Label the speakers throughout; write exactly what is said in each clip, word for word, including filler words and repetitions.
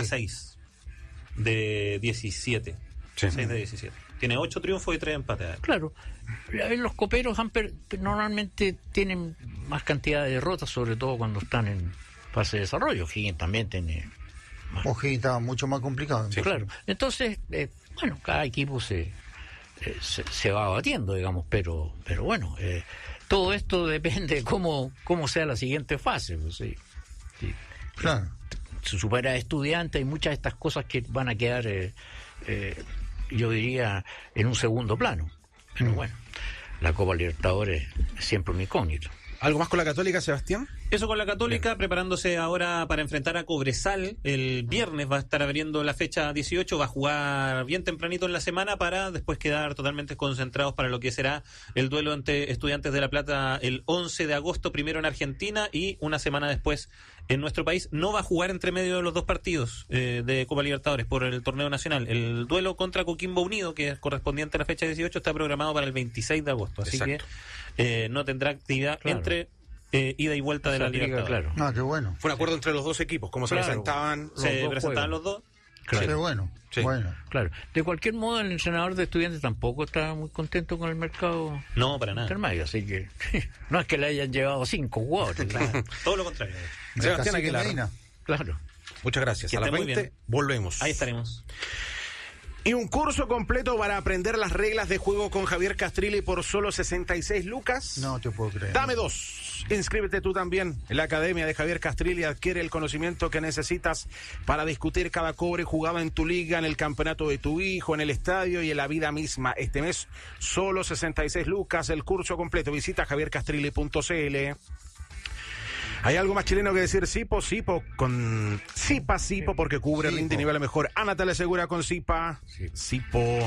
Speaker 1: seis de diecisiete.
Speaker 2: Sí.
Speaker 1: seis de diecisiete. Tiene ocho triunfos y tres empates.
Speaker 3: Claro, los coperos han per- normalmente tienen más cantidad de derrotas, sobre todo cuando están en fase de desarrollo. Higgins también tiene más.
Speaker 4: O'Higgins estaba mucho más complicado.
Speaker 3: Sí, claro. Entonces, eh, bueno, cada equipo se, eh, se se va batiendo, digamos, pero pero bueno, eh, todo esto depende de cómo cómo sea la siguiente fase. Pues, sí, sí.
Speaker 4: Claro.
Speaker 3: Se supera a Estudiantes, hay muchas de estas cosas que van a quedar, eh, eh, yo diría, en un segundo plano. Pero mm. bueno, la Copa Libertadores es siempre un incógnito.
Speaker 2: ¿Algo más con la Católica, Sebastián?
Speaker 1: Eso con la Católica,
Speaker 2: Bien.
Speaker 1: Preparándose ahora para enfrentar a Cobresal. El viernes va a estar abriendo la fecha dieciocho, va a jugar bien tempranito en la semana para después quedar totalmente concentrados para lo que será el duelo entre Estudiantes de La Plata el once de agosto, primero en Argentina y una semana después en nuestro país. No va a jugar entre medio de los dos partidos eh, de Copa Libertadores por el torneo nacional. El duelo contra Coquimbo Unido, que es correspondiente a la fecha dieciocho, está programado para el veintiséis de agosto, así Exacto. que eh, no tendrá actividad claro. entre Eh, ida y vuelta de la Libertadores.
Speaker 3: Claro.
Speaker 4: Ah, qué bueno.
Speaker 2: Fue un acuerdo entre los dos equipos, como se
Speaker 3: Claro.
Speaker 2: presentaban.
Speaker 3: Los
Speaker 1: Se
Speaker 3: dos
Speaker 1: presentaban
Speaker 3: juegan.
Speaker 1: los dos.
Speaker 4: Claro.
Speaker 3: Sí.
Speaker 4: Qué bueno.
Speaker 2: Sí.
Speaker 4: Bueno.
Speaker 3: Claro. De cualquier modo, el entrenador de Estudiantes tampoco está muy contento con el mercado
Speaker 1: No, para nada.
Speaker 3: intermedio, así que no es que le hayan llevado cinco jugadores. Claro.
Speaker 1: Todo lo contrario.
Speaker 2: Sebastián
Speaker 4: Cacique
Speaker 2: Aguilar.
Speaker 4: Medina.
Speaker 3: Claro.
Speaker 2: Muchas gracias.
Speaker 1: Que
Speaker 2: A las
Speaker 1: esté muy
Speaker 2: veinte
Speaker 1: bien.
Speaker 2: volvemos.
Speaker 1: Ahí estaremos.
Speaker 2: Y un curso completo para aprender las reglas de juego con Javier Castrilli por solo sesenta y seis lucas.
Speaker 4: No te puedo creer.
Speaker 2: Dame dos. Inscríbete tú también en la Academia de Javier Castrilli. Adquiere el conocimiento que necesitas para discutir cada cobre jugado en tu liga, en el campeonato de tu hijo, en el estadio y en la vida misma. Este mes, solo sesenta y seis lucas, el curso completo. Visita javier castrilli punto c l. ¿Hay algo más chileno que decir? Sipo, Sipo con Sipa, Sipo, porque cubre,
Speaker 4: Sipo.
Speaker 2: rinde y nivel mejor. Ana te le asegura con Sipa. Sipo.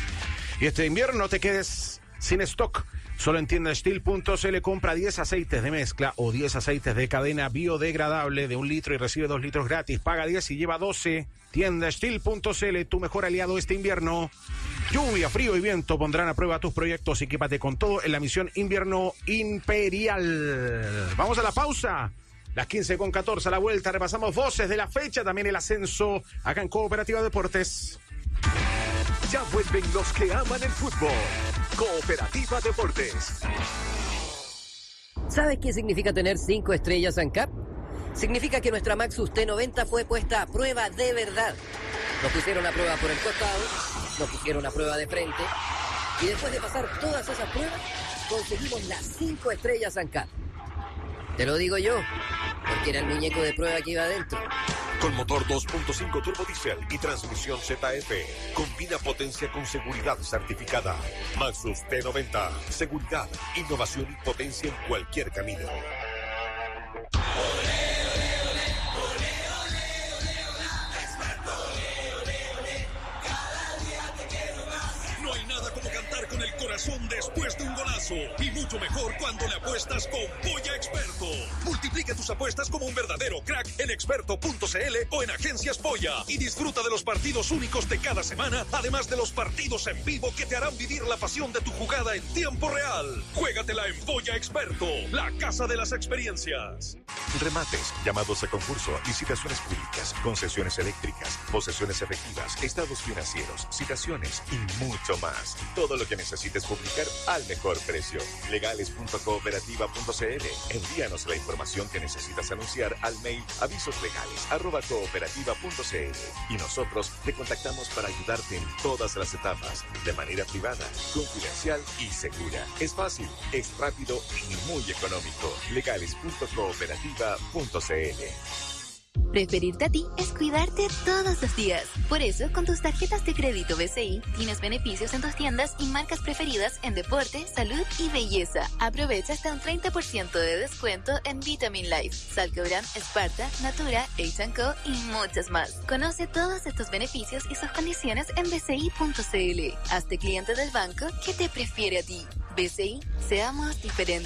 Speaker 2: Y este invierno no te quedes sin stock. Solo en tienda steel punto c l compra diez aceites de mezcla o diez aceites de cadena biodegradable de un litro y recibe dos litros gratis. Paga diez y lleva doce. tienda steel punto c l, tu mejor aliado este invierno. Lluvia, frío y viento pondrán a prueba tus proyectos. Equípate con todo en la misión Invierno Imperial. Vamos a la pausa. Las quince con catorce a la vuelta. Repasamos voces de la fecha, también el ascenso acá en Cooperativa Deportes.
Speaker 5: Ya vuelven los que aman el fútbol. Cooperativa Deportes.
Speaker 6: ¿Sabes qué significa tener cinco estrellas ANCAP? Significa que nuestra Maxus T noventa fue puesta a prueba de verdad. Nos pusieron a prueba por el costado, nos pusieron a prueba de frente, y después de pasar todas esas pruebas, conseguimos las cinco estrellas ANCAP. Te lo digo yo, porque era el muñeco de prueba que iba adentro.
Speaker 5: Con motor dos punto cinco turbo diesel y transmisión Z F. Combina potencia con seguridad certificada. Maxus T noventa. Seguridad, innovación y potencia en cualquier camino.
Speaker 7: No hay nada como cantar con el corazón después de un golazo. Y mucho mejor cuando le apuestas con Polla Experto. Multiplica tus apuestas como un verdadero crack en experto punto c l o en Agencias Polla. Y disfruta de los partidos únicos de cada semana, además de los partidos en vivo que te harán vivir la pasión de tu jugada en tiempo real. Juégatela en Polla Experto, la casa de las experiencias.
Speaker 5: Remates, llamados a concurso, licitaciones públicas, concesiones eléctricas, posesiones efectivas, estados financieros, citaciones y mucho más. Todo lo que necesites publicar al mejor precio. legales punto cooperativa punto c l. Envíanos la información que necesitas anunciar al mail avisoslegales arroba cooperativa punto c l y nosotros te contactamos para ayudarte en todas las etapas, de manera privada, confidencial y segura. Es fácil, es rápido y muy económico. legales punto cooperativa punto c l.
Speaker 8: Preferirte a ti es cuidarte todos los días. Por eso, con tus tarjetas de crédito B C I, tienes beneficios en tus tiendas y marcas preferidas en deporte, salud y belleza. Aprovecha hasta un treinta por ciento de descuento en Vitamin Life, Salcobran, Sparta, Natura, H and Co y muchas más. Conoce todos estos beneficios y sus condiciones en b c i punto c l. Hazte cliente del banco que te prefiere a ti. B C I, seamos diferentes.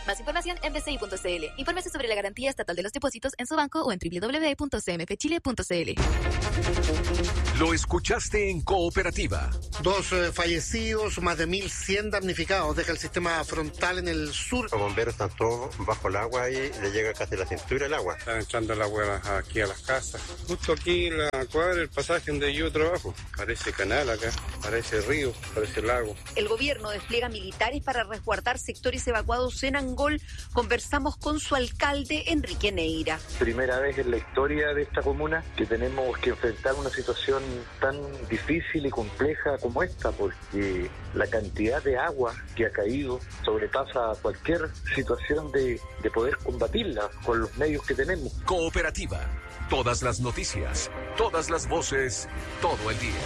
Speaker 8: Más información en b c i punto c l. Infórmese sobre la garantía estatal de los depósitos en su banco o en w w w punto c m f chile punto c l.
Speaker 5: Lo escuchaste en Cooperativa.
Speaker 9: Dos eh, fallecidos, más de mil cien damnificados. Deja el sistema frontal en el sur.
Speaker 10: Los bomberos están todos bajo el agua y le llega casi la cintura el agua.
Speaker 11: Están entrando el agua aquí a las casas. Justo aquí en la cuadra, el pasaje donde yo trabajo. Parece canal acá, parece río, parece lago.
Speaker 12: El gobierno despliega militares para resguardar sectores evacuados en Angol. Conversamos con su alcalde, Enrique Neira.
Speaker 13: Primera vez en la historia de esta comuna que tenemos que enfrentar una situación tan difícil y compleja como esta, porque la cantidad de agua que ha caído sobrepasa cualquier situación de, de poder combatirla con los medios que tenemos.
Speaker 5: Cooperativa. Todas las noticias, todas las voces, todo el día.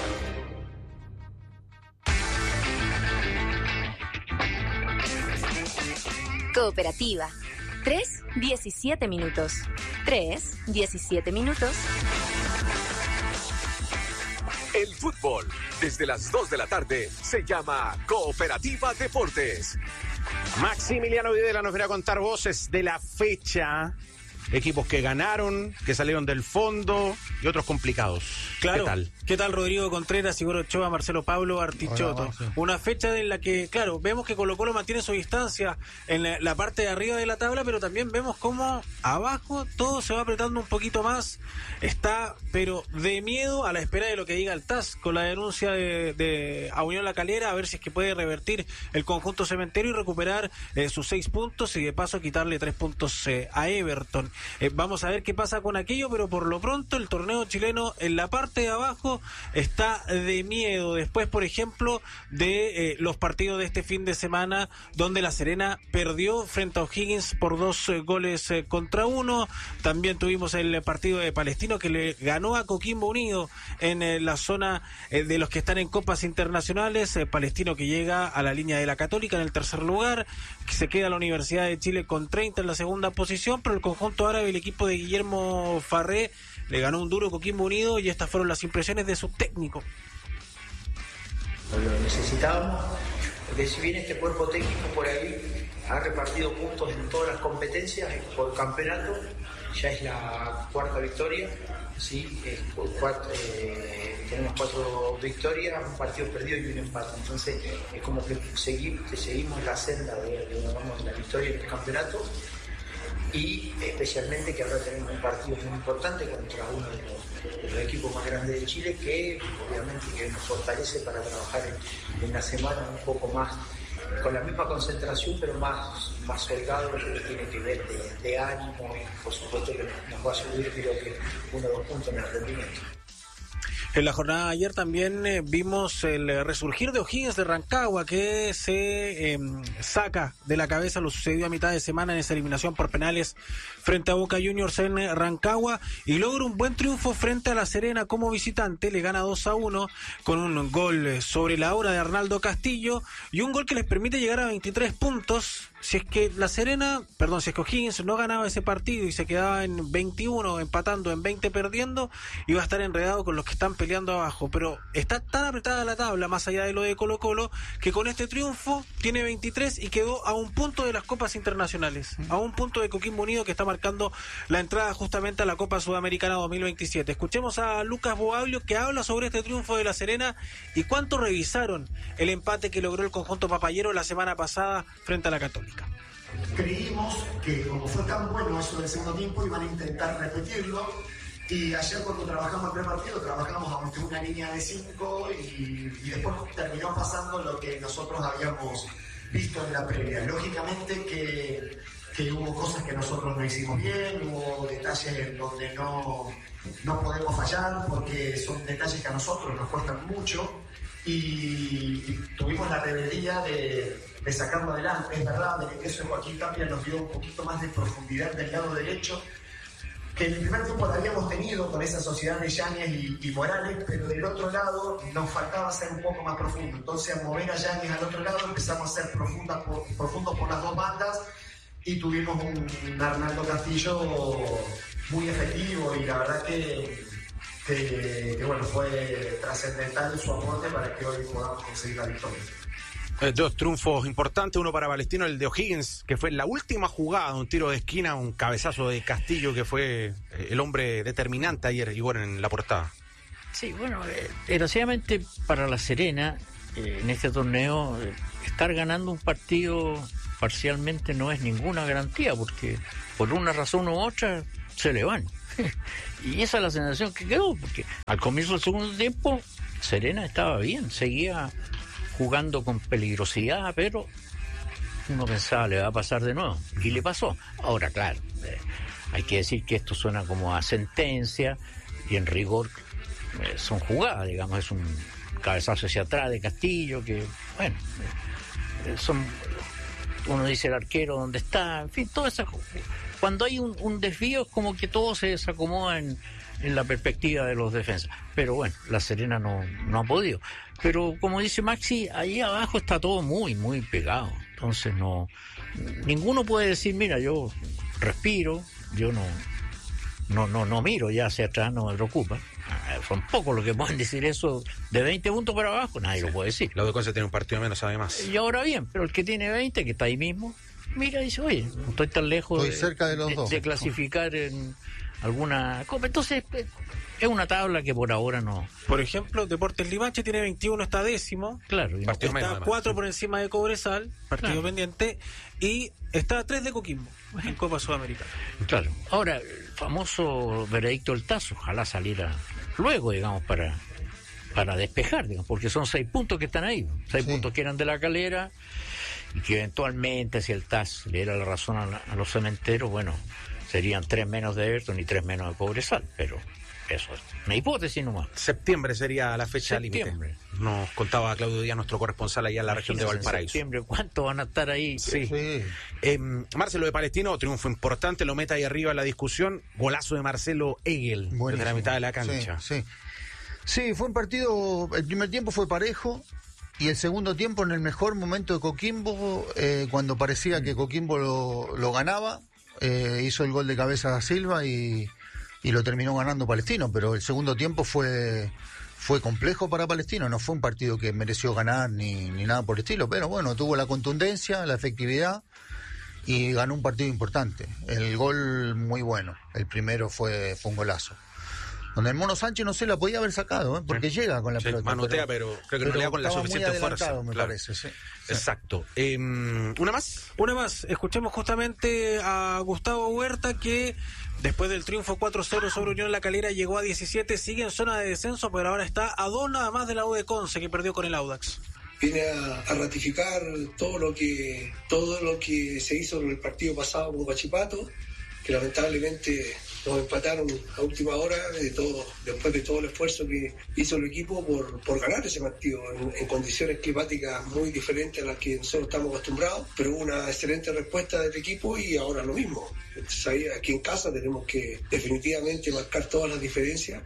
Speaker 8: Cooperativa. tres, diecisiete minutos. tres, diecisiete minutos.
Speaker 5: El fútbol, desde las dos de la tarde, se llama Cooperativa Deportes.
Speaker 2: Maximiliano Videla nos viene a contar voces de la fecha. Equipos que ganaron, que salieron del fondo y otros complicados.
Speaker 14: Claro.
Speaker 2: ¿Qué tal?
Speaker 14: ¿Qué tal Rodrigo Contreras, Igor Ochoa, Marcelo Pablo, Artichoto?
Speaker 4: Hola,
Speaker 14: Una fecha en la que, claro, vemos que Colo-Colo mantiene su distancia en la, la parte de arriba de la tabla, pero también vemos cómo abajo todo se va apretando un poquito más. Está, pero de miedo, a la espera de lo que diga el T A S con la denuncia de, de a Unión La Calera, a ver si es que puede revertir el conjunto cementero y recuperar eh, sus seis puntos y de paso quitarle tres puntos eh, a Everton. Eh, vamos a ver qué pasa con aquello, pero por lo pronto el torneo chileno en la parte de abajo está de miedo. Después, por ejemplo, de eh, los partidos de este fin de semana, donde La Serena perdió frente a O'Higgins por dos eh, goles eh, contra uno. También tuvimos el partido de Palestino que le ganó a Coquimbo Unido en eh, la zona eh, de los que están en copas internacionales. Eh, Palestino que llega a la línea de la Católica en el tercer lugar, que se queda la Universidad de Chile con treinta en la segunda posición, pero el conjunto árabe, el equipo de Guillermo Farré, le ganó un duro Coquimbo Unido y estas fueron las impresiones de su técnico.
Speaker 15: Lo necesitábamos, porque si bien este cuerpo técnico por ahí ha repartido puntos en todas las competencias por campeonato, ya es la cuarta victoria, sí, es cuatro, eh, tenemos cuatro victorias, un partido perdido y un empate, entonces es como que, seguir, que seguimos la senda de, de, de la victoria en el campeonato. Y especialmente que ahora tenemos un partido muy importante contra uno de los, de los equipos más grandes de Chile, que obviamente que nos fortalece para trabajar en, en la semana un poco más, con la misma concentración, pero más, más holgado, que tiene que ver de, de ánimo y por supuesto que nos va a subir, creo que uno o dos puntos en el rendimiento.
Speaker 14: En la jornada de ayer también eh, vimos el resurgir de O'Higgins de Rancagua, que se eh, saca de la cabeza lo sucedido a mitad de semana en esa eliminación por penales frente a Boca Juniors en Rancagua y logra un buen triunfo frente a La Serena como visitante. Le gana dos a uno con un gol sobre la hora de Arnaldo Castillo y un gol que les permite llegar a veintitrés puntos. Si es que La Serena, perdón, si es que O'Higgins no ganaba ese partido y se quedaba en veintiuno empatando, en veinte perdiendo, iba a estar enredado con los que están peleando abajo. Pero está tan apretada la tabla, más allá de lo de Colo-Colo, que con este triunfo tiene veintitrés y quedó a un punto de las copas internacionales, a un punto de Coquimbo Unido, que está marcando la entrada justamente a la Copa Sudamericana dos mil veintisiete. Escuchemos a Lucas Boaglio, que habla sobre este triunfo de La Serena y cuánto revisaron el empate que logró el conjunto papayero la semana pasada frente a la Católica.
Speaker 16: Creímos que como fue tan bueno eso del segundo tiempo iban a intentar repetirlo, y ayer cuando trabajamos el primer partido trabajamos ante una línea de cinco y, y después terminó pasando lo que nosotros habíamos visto en la previa. Lógicamente que, que hubo cosas que nosotros no hicimos bien, hubo detalles en donde no, no podemos fallar porque son detalles que a nosotros nos cuestan mucho y, y tuvimos la rebeldía de, de sacarlo adelante. Es verdad de que eso Joaquín Tapia nos dio un poquito más de profundidad del lado derecho, que en el primer tiempo la habíamos tenido con esa sociedad de Yáñez y, y Morales, pero del otro lado nos faltaba ser un poco más profundo. Entonces, al mover a Yáñez al otro lado, empezamos a ser profundas por, profundos por las dos bandas y tuvimos un, un Arnaldo Castillo muy efectivo y la verdad que, que, que bueno, fue trascendental su aporte para que hoy podamos conseguir la victoria.
Speaker 2: Eh, dos triunfos importantes, uno para Palestino, el de O'Higgins, que fue en la última jugada, un tiro de esquina, un cabezazo de Castillo, que fue eh, el hombre determinante ayer, igual en la portada.
Speaker 3: Sí, bueno, eh, desgraciadamente para La Serena, eh, en este torneo, eh, estar ganando un partido parcialmente no es ninguna garantía, porque por una razón u otra se le van. Y esa es la sensación que quedó, porque al comienzo del segundo tiempo, Serena estaba bien, seguía jugando con peligrosidad, pero uno pensaba le va a pasar de nuevo, y le pasó. Ahora, claro, eh, hay que decir que esto suena como a sentencia, y en rigor eh, son jugadas, digamos, es un cabezazo hacia atrás de Castillo, que, bueno, eh, son, uno dice el arquero dónde está, en fin, todas esas cosas. Cuando hay un, un desvío es como que todo se desacomoda en, en la perspectiva de los defensas. Pero bueno, La Serena no, no ha podido. Pero como dice Maxi, ahí abajo está todo muy, muy pegado. Entonces no, ninguno puede decir, mira, yo respiro, yo no, no, no, no miro ya hacia atrás, no me preocupa. Son pocos los que pueden decir eso de veinte puntos para abajo, nadie sí. lo puede decir.
Speaker 2: La de Conce tiene un partido menos, además.
Speaker 3: Y ahora bien, pero el que tiene veinte, que está ahí mismo, mira, dice, oye, no estoy tan lejos
Speaker 4: estoy
Speaker 3: de,
Speaker 4: cerca de, los
Speaker 3: de,
Speaker 4: dos.
Speaker 3: de clasificar en alguna copa. Entonces, es una tabla que por ahora no...
Speaker 14: Por ejemplo, Deportes Limache tiene veintiuno, está décimo.
Speaker 3: Claro.
Speaker 14: Está
Speaker 2: menos,
Speaker 14: cuatro por encima de Cobresal, partido
Speaker 3: claro.
Speaker 14: pendiente, y está a tres de Coquimbo en Copa Sudamericana.
Speaker 3: Claro. Ahora, el famoso veredicto del Tazo, ojalá saliera luego, digamos, para... para despejar, digamos, porque son seis puntos que están ahí, seis sí. puntos que eran de La Calera, y que eventualmente, si el T A S le diera la razón a, la, a los cementeros, bueno, serían tres menos de Everton y tres menos de Cobresal, pero eso es una hipótesis nomás.
Speaker 2: Septiembre sería la fecha límite. Nos contaba Claudio Díaz, nuestro corresponsal allá en la región de Valparaíso.
Speaker 3: Septiembre, ¿cuánto van a estar ahí?
Speaker 2: Sí. sí. Eh, Marcelo de Palestino, triunfo importante, lo mete ahí arriba en la discusión, golazo de Marcelo Egel, buenísimo, desde la mitad de la cancha.
Speaker 4: Sí, sí. Sí, fue un partido, el primer tiempo fue parejo y el segundo tiempo en el mejor momento de Coquimbo, eh, cuando parecía que Coquimbo lo, lo ganaba, eh, hizo el gol de cabeza a Silva y, y lo terminó ganando Palestino, pero el segundo tiempo fue, fue complejo para Palestino, no fue un partido que mereció ganar ni, ni nada por el estilo, pero bueno, tuvo la contundencia, la efectividad y ganó un partido importante. El gol muy bueno, el primero fue, fue un golazo. Donde el Mono Sánchez no se la podía haber sacado, ¿eh? Porque sí. llega con la
Speaker 2: sí,
Speaker 4: pelota.
Speaker 2: Manotea, pero, pero creo que no le da con la suficiente fuerza.
Speaker 4: Me
Speaker 2: claro.
Speaker 4: parece, sí.
Speaker 2: Exacto. Eh, ¿Una más?
Speaker 14: Una más. Escuchemos justamente a Gustavo Huerta, que después del triunfo cuatro cero sobre Unión La Calera llegó a diecisiete, sigue en zona de descenso, pero ahora está a dos nada más de la U de Conce, que perdió con el Audax.
Speaker 17: Viene a, a ratificar todo lo que todo lo que se hizo en el partido pasado con Huachipato, que lamentablemente nos empataron a última hora de todo, después de todo el esfuerzo que hizo el equipo por, por ganar ese partido en, en condiciones climáticas muy diferentes a las que nosotros estamos acostumbrados, pero hubo una excelente respuesta del equipo y ahora lo mismo. Entonces ahí, aquí en casa tenemos que definitivamente marcar todas las diferencias.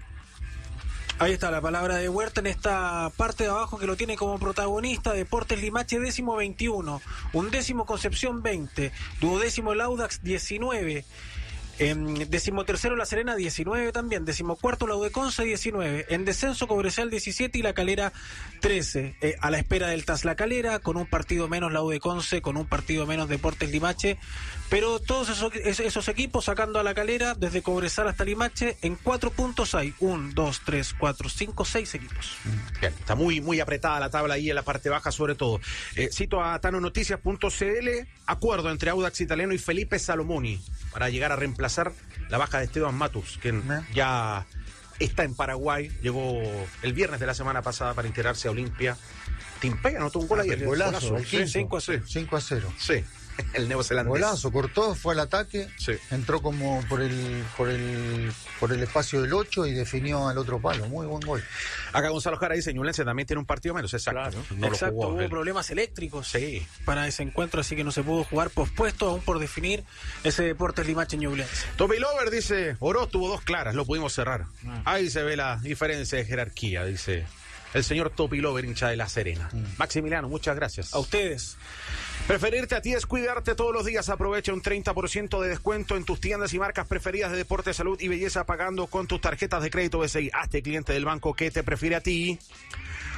Speaker 14: Ahí está la palabra de Huerta en esta parte de abajo, que lo tiene como protagonista. Deportes Limache décimo veintiuno, undécimo Concepción veinte, duodécimo el Audax diecinueve, eh, decimotercero La Serena diecinueve también, decimocuarto la U de Conce diecinueve, en descenso Cobresal diecisiete y La Calera trece, eh, a la espera del T A S La Calera, con un partido menos la U de Conce, con un partido menos Deportes Limache, pero todos esos, esos equipos sacando a La Calera desde Cobresal hasta Limache, en cuatro puntos hay un, dos, tres, cuatro, cinco, seis equipos.
Speaker 2: Bien, está muy, muy apretada la tabla ahí en la parte baja sobre todo. Eh, cito a tano noticias punto c l, acuerdo entre Audax Italiano y Felipe Salomoni para llegar a reemplazar la baja de Esteban Matus, quien ¿Eh? ya está en Paraguay, llegó el viernes de la semana pasada para integrarse a Olimpia. Timpea, anotó un gol ayer.
Speaker 4: Golazo,
Speaker 2: sí,
Speaker 4: cinco a cero.
Speaker 2: Sí, el neozelandés.
Speaker 4: Golazo, cortó, fue al ataque,
Speaker 2: sí. entró
Speaker 4: como por el, por el por el espacio del ocho y definió al otro palo. Muy buen gol.
Speaker 2: Acá Gonzalo Jara dice, Ñublense también tiene un partido menos, exacto.
Speaker 14: Claro.
Speaker 2: No
Speaker 14: exacto,
Speaker 2: lo jugó,
Speaker 14: hubo
Speaker 2: él.
Speaker 14: problemas eléctricos
Speaker 2: sí.
Speaker 14: para ese encuentro, así que no se pudo jugar, pospuesto aún por definir ese Deportes Limache Ñublense.
Speaker 2: Topi Lover dice, Oroz tuvo dos claras, lo pudimos cerrar. Ah. Ahí se ve la diferencia de jerarquía, dice el señor Topi Lover, hincha de La Serena. Mm. Maximiliano, muchas gracias.
Speaker 14: A ustedes.
Speaker 2: Preferirte a ti es cuidarte todos los días. Aprovecha un treinta por ciento de descuento en tus tiendas y marcas preferidas de deporte, salud y belleza pagando con tus tarjetas de crédito B C I. Hazte cliente del banco que te prefiere a ti.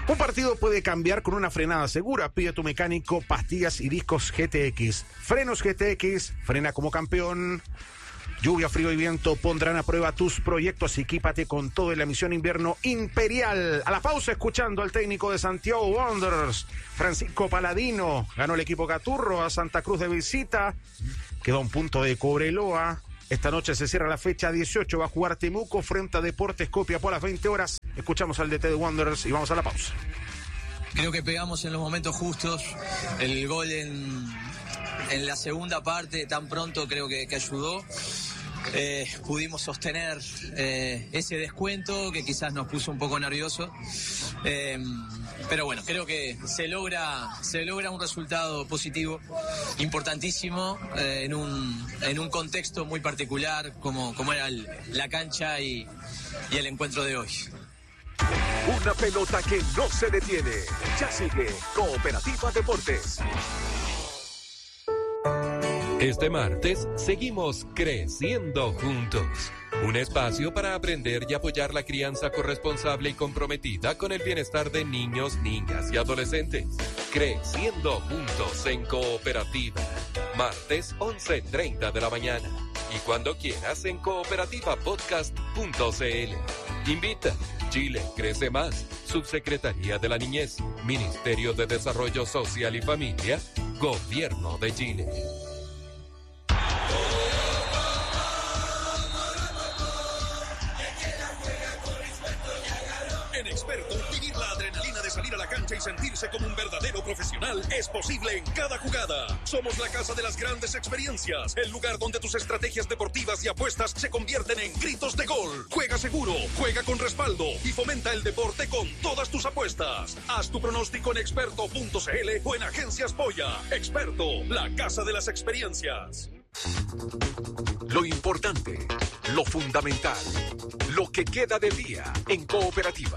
Speaker 2: Un partido puede cambiar con una frenada segura. Pide a tu mecánico pastillas y discos G T X. Frenos G T X, frena como campeón. Lluvia, frío y viento pondrán a prueba tus proyectos. Equípate con todo en la misión invierno Imperial. A la pausa, escuchando al técnico de Santiago Wanderers, Francisco Paladino. Ganó el equipo Gaturro a Santa Cruz de visita. Quedó a un punto de Cobreloa. Esta noche se cierra la fecha dieciocho. Va a jugar Temuco frente a Deportes Copiapó a las veinte horas. Escuchamos al D T de Wanderers y vamos a la pausa.
Speaker 18: Creo que pegamos en los momentos justos. El gol en, en la segunda parte, tan pronto, creo que, que ayudó. Eh, pudimos sostener eh, ese descuento que quizás nos puso un poco nervioso, eh, pero bueno, creo que se logra se logra un resultado positivo, importantísimo, eh, en un en un contexto muy particular como, como era el, la cancha y, y el encuentro de hoy.
Speaker 5: Una pelota que no se detiene. Ya sigue Cooperativa Deportes.
Speaker 19: Este martes seguimos creciendo juntos. Un espacio para aprender y apoyar la crianza corresponsable y comprometida con el bienestar de niños, niñas y adolescentes. Creciendo juntos en Cooperativa. Martes once treinta de la mañana. Y cuando quieras en cooperativa podcast punto c l. Invita. Chile crece más. Subsecretaría de la Niñez. Ministerio de Desarrollo Social y Familia. Gobierno de Chile.
Speaker 7: En Experto, vivir la adrenalina de salir a la cancha y sentirse como un verdadero profesional es posible en cada jugada. Somos la casa de las grandes experiencias, el lugar donde tus estrategias deportivas y apuestas se convierten en gritos de gol. Juega seguro, juega con respaldo y fomenta el deporte con todas tus apuestas. Haz tu pronóstico en experto punto c l o en Agencias Polla. Experto, la casa de las experiencias.
Speaker 5: Lo importante, lo fundamental, lo que queda del día en Cooperativa.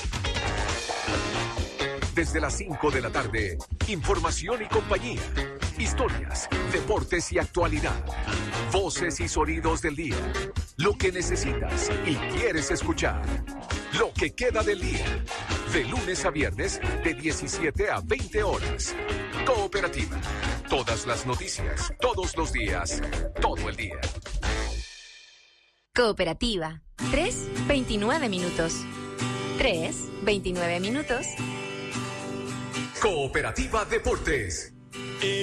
Speaker 5: Desde las cinco de la tarde, información y compañía, historias, deportes y actualidad, voces y sonidos del día, lo que necesitas y quieres escuchar. Lo que queda del día, de lunes a viernes, de diecisiete a veinte horas. Cooperativa, todas las noticias, todos los días, todo el día.
Speaker 8: Cooperativa, tres, veintinueve minutos. tres, veintinueve minutos.
Speaker 5: Cooperativa Deportes.